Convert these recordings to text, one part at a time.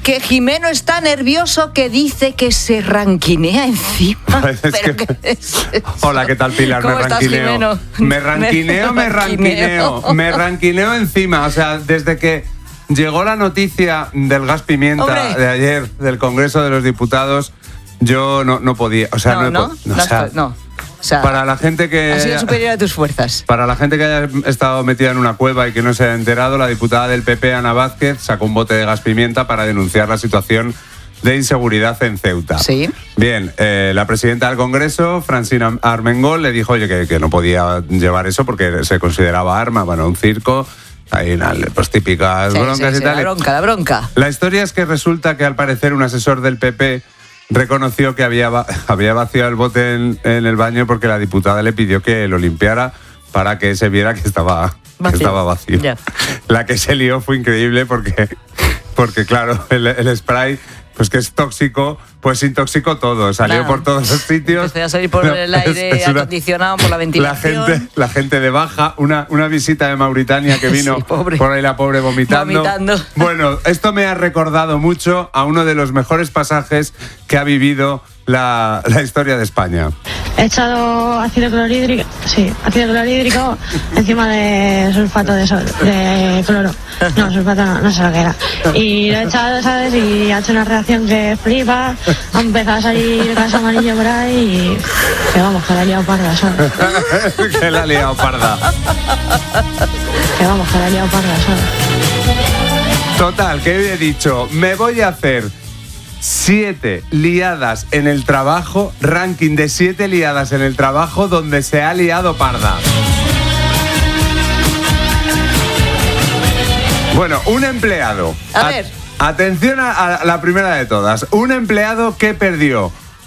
que Jimeno está nervioso, que dice que se ranquinea encima. Hola, ¿qué tal, Pilar? ¿Cómo estás, Jimeno? Me ranquineo encima. O sea, desde que llegó la noticia del gas pimienta, ¡hombre!, de ayer, del Congreso de los Diputados, yo no podía. O sea, no. O sea, para la gente que... Ha sido superior a tus fuerzas. Para la gente que haya estado metida en una cueva y que no se haya enterado, la diputada del PP, Ana Vázquez, sacó un bote de gas pimienta para denunciar la situación de inseguridad en Ceuta. Sí. Bien, la presidenta del Congreso, Francina Armengol, le dijo, oye, que no podía llevar eso porque se consideraba arma, bueno, un circo. Hay pues típicas broncas y tal. La bronca. La historia es que resulta que al parecer un asesor del PP reconoció que había vaciado el bote en el baño porque la diputada le pidió que lo limpiara para que se viera que estaba vacío. Ya. La que se lió fue increíble porque claro, el spray, pues que es tóxico, pues intoxicó todo, salió por todos los sitios. Empezó a salir por el aire acondicionado, por la ventilación. La gente de baja, una visita de Mauritania que vino, sí, por ahí la pobre vomitando. Bueno, esto me ha recordado mucho a uno de los mejores pasajes que ha vivido la historia de España. He echado ácido clorhídrico encima de sulfato de cloro. No, sulfato no sé lo que era. Y lo he echado, ¿sabes? Y ha hecho una reacción que flipa. Ha empezado a salir gas amarillo por ahí y... Que vamos, que la he liado parda, ¿sabes? Que la ha liado parda. Que vamos, que la he liado parda, ¿sabes? Total, que he dicho, me voy a hacer 7 liadas en el trabajo, ranking de 7 liadas en el trabajo donde se ha liado parda. Bueno, un empleado. A ver. Atención a la primera de todas. Un empleado que perdió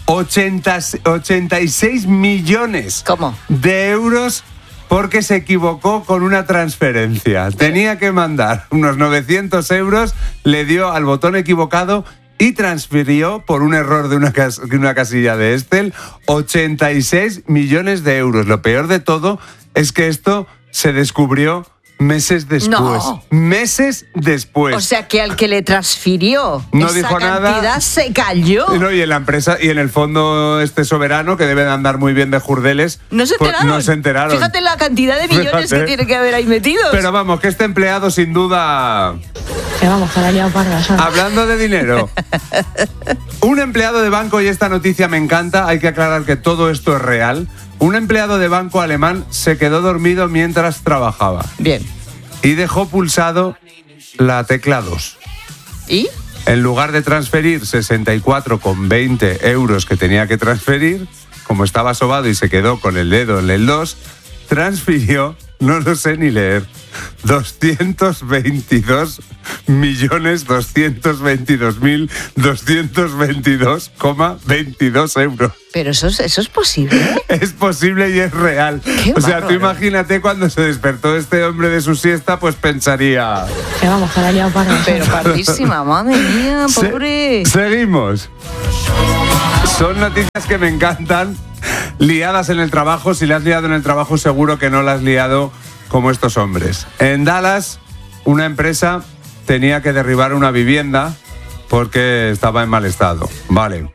86 millones de euros porque se equivocó con una transferencia. Tenía que mandar unos 900 euros, le dio al botón equivocado y transfirió por un error de una casilla de Excel 86 millones de euros. Lo peor de todo es que esto se descubrió meses después. No. Meses después. O sea que al que le transfirió no esa dijo cantidad nada, se cayó. No, y en la empresa y en el fondo soberano, que debe de andar muy bien de jurdeles, no se enteraron. Fíjate la cantidad de millones que tiene que haber ahí metidos. Pero vamos, que este empleado sin duda... Que vamos, que la he liado parda, ¿sabes? Hablando de dinero, un empleado de banco, y esta noticia me encanta, hay que aclarar que todo esto es real. Un empleado de banco alemán se quedó dormido mientras trabajaba. Bien. Y dejó pulsado la tecla 2. ¿Y? En lugar de transferir 64,20 euros que tenía que transferir, como estaba sobado y se quedó con el dedo en el 2, transfirió, no lo sé ni leer, 222.222.222,22 euros. ¿Pero eso es posible? Es posible y es real. O sea, tú imagínate cuando se despertó este hombre de su siesta, pues pensaría... Que vamos, que la he liado parda. Pero pardísima, madre mía, pobre. Seguimos. Son noticias que me encantan. Liadas en el trabajo. Si le has liado en el trabajo, seguro que no la has liado como estos hombres. En Dallas, una empresa tenía que derribar una vivienda porque estaba en mal estado. Vale.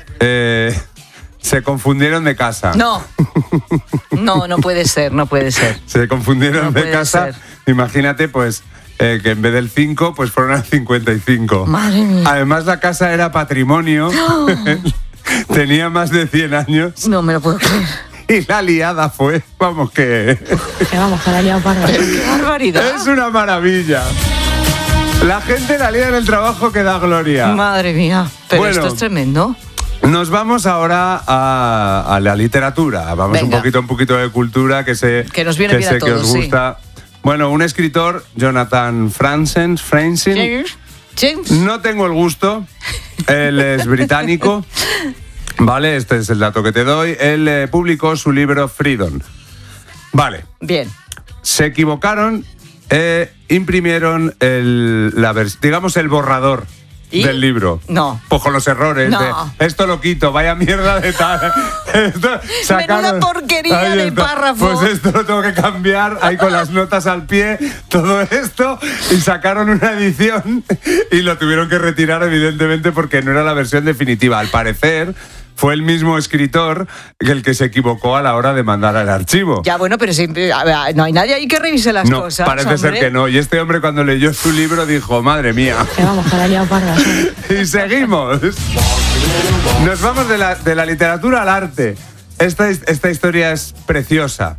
Se confundieron de casa. No puede ser. Se confundieron de casa. Imagínate, pues, que en vez del 5, pues fueron al 55. Madre mía. Además, la casa era patrimonio. ¡Oh! Tenía más de 100 años. No me lo puedo creer. Y la liada fue, vamos que... Que vamos, que la he liado parda. ¡Qué barbaridad! Es una maravilla. La gente la lía en el trabajo que da gloria. Madre mía, pero bueno, esto es tremendo. Nos vamos ahora a la literatura. Vamos. Venga. un poquito de cultura que nos viene bien a todos, que os gusta. Sí. Bueno, un escritor, Jonathan Franzen. James. No tengo el gusto. Él es británico. Vale, este es el dato que te doy. Él publicó su libro Freedom. Vale. Bien. Se equivocaron, imprimieron el borrador del libro. No. Pues con los errores de esto lo quito, vaya mierda de tal. Menuda porquería de párrafo. Pues esto lo tengo que cambiar, ahí con las notas al pie, todo esto, y sacaron una edición y lo tuvieron que retirar, evidentemente, porque no era la versión definitiva. Al parecer, fue el mismo escritor el que se equivocó a la hora de mandar el archivo. Ya, bueno, pero no hay nadie ahí que revise las cosas. Parece ser que no. Y este hombre, cuando leyó su libro, dijo, madre mía. Que vamos, que la he liado parda. Y seguimos. Nos vamos de la literatura al arte. Esta historia es preciosa.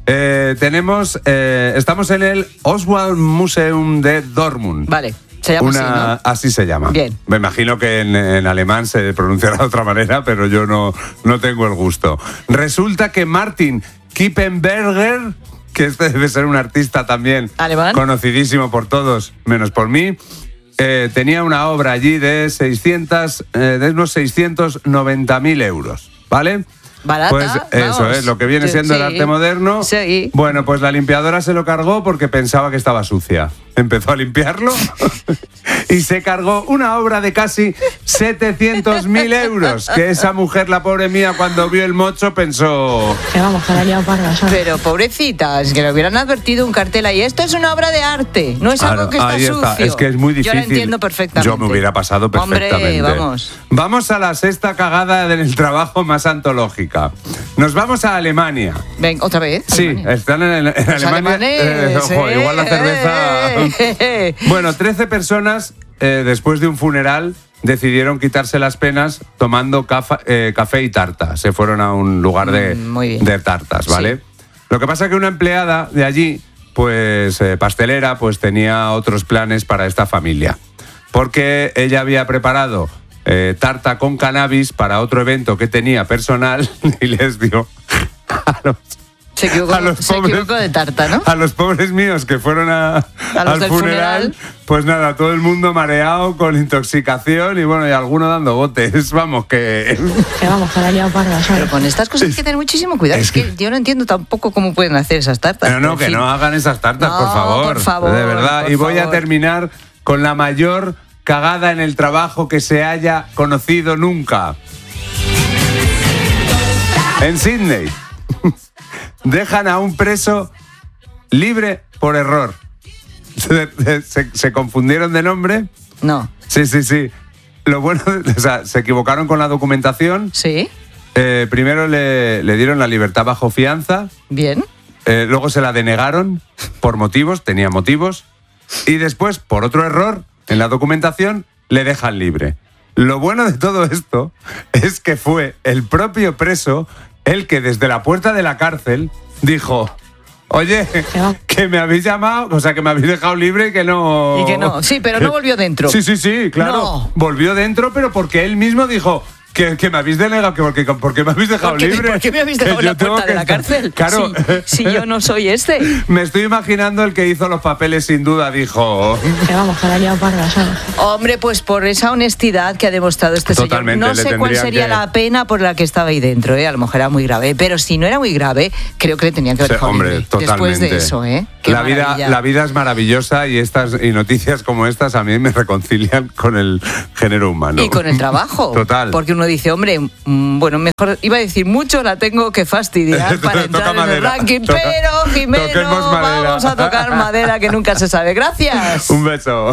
Estamos en el Oswald Museum de Dortmund. Vale. Se llama así, ¿no? Así se llama. Bien. Me imagino que en alemán se pronunciará de otra manera, pero yo no tengo el gusto. Resulta que Martin Kippenberger, que este debe ser un artista también ¿alemán? Conocidísimo por todos, menos por mí, tenía una obra allí de unos 690.000 euros, ¿vale? Barata, pues eso es lo que viene siendo el arte moderno. Sí. Bueno, pues la limpiadora se lo cargó porque pensaba que estaba sucia. Empezó a limpiarlo y se cargó una obra de casi 700.000 euros. Que esa mujer, la pobre mía, cuando vio el mocho pensó... Que vamos, que la he liado parda. Pero pobrecita, es que le hubieran advertido un cartel ahí. Esto es una obra de arte, no es algo que está sucio. Es que es muy difícil. Yo lo entiendo perfectamente. Yo me hubiera pasado perfectamente. Hombre, vamos. Vamos a la sexta cagada del trabajo más antológica. Nos vamos a Alemania. Ven, ¿otra vez? Sí, Alemania. están en Alemania. Ojo, igual la cerveza... Bueno, 13 personas, después de un funeral, decidieron quitarse las penas tomando café y tarta. Se fueron a un lugar de tartas, ¿vale? Sí. Lo que pasa es que una empleada de allí, pues pastelera, pues tenía otros planes para esta familia. Porque ella había preparado tarta con cannabis para otro evento que tenía personal y les dio a los... Se equivocó de tarta, ¿no? A los pobres míos que fueron al funeral, pues nada, todo el mundo mareado, con intoxicación y bueno, y alguno dando botes. Vamos, que vamos, que la he liado parda. Pero con estas cosas hay que tener muchísimo cuidado. Es que yo no entiendo tampoco cómo pueden hacer esas tartas. Pero no, que no hagan esas tartas, por favor. De verdad. Y voy a terminar con la mayor cagada en el trabajo que se haya conocido nunca. En Sydney. Dejan a un preso libre por error. ¿Se confundieron de nombre? No. Sí. Lo bueno, o sea, se equivocaron con la documentación. Sí. Primero le dieron la libertad bajo fianza. Bien. Luego se la denegaron tenía motivos. Y después, por otro error en la documentación, le dejan libre. Lo bueno de todo esto es que fue el propio preso el que desde la puerta de la cárcel dijo: oye, que me habéis llamado, o sea, que me habéis dejado libre y que no... Y que no, sí, pero no volvió dentro. Sí, claro. No. Volvió dentro, pero porque él mismo dijo... Que me habéis denegado, porque me habéis dejado libre. ¿Por qué me habéis dejado en la puerta de la cárcel? Claro. Si yo no soy este. Me estoy imaginando el que hizo los papeles, sin duda, dijo... Que vamos, que la he liado parda, ¿sabes? Hombre, pues por esa honestidad que ha demostrado este señor. No sé cuál sería la pena por la que estaba ahí dentro, A lo mejor era muy grave. Pero si no era muy grave, creo que le tenían que haber dejado libre. Después de eso, La vida es maravillosa y noticias como estas a mí me reconcilian con el género humano. Y con el trabajo. Total. Porque uno dice, hombre, bueno, mejor iba a decir mucho la tengo que fastidiar para entrar en el ranking, pero Jimeno, vamos a tocar madera que nunca se sabe. Gracias. Un beso.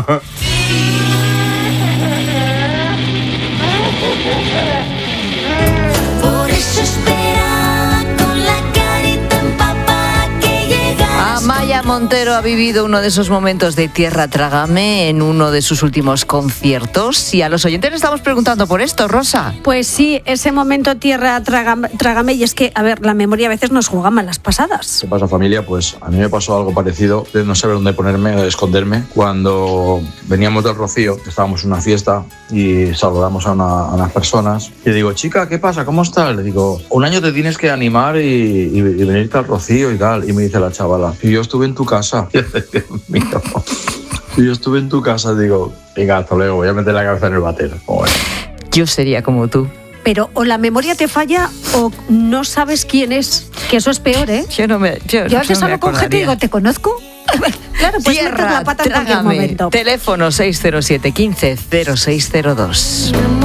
Por eso espera con la carita empapada que llega. Amaya Montero ha vivido uno de esos momentos de tierra trágame en uno de sus últimos conciertos y a los oyentes les estamos preguntando por esto, Rosa. Pues sí, ese momento tierra trágame, y es que, a ver, la memoria a veces nos juega malas pasadas. ¿Qué pasa, familia? Pues a mí me pasó algo parecido, de no saber dónde ponerme o esconderme. Cuando veníamos del Rocío, estábamos en una fiesta y saludamos a unas personas y digo, chica, ¿qué pasa? ¿Cómo estás? Le digo, un año te tienes que animar y venirte al Rocío y tal. Y me dice la chavala, y yo estuve en tu casa. Dios mío. Y yo estuve en tu casa, digo, venga, hasta luego, voy a meter la cabeza en el váter. Bueno. Yo sería como tú. Pero o la memoria te falla o no sabes quién es, que eso es peor, ¿eh? Yo a veces hablo con gente y digo, ¿te conozco? Claro, pues tierra, metes la pata en cualquier momento. Teléfono 607 15 0602.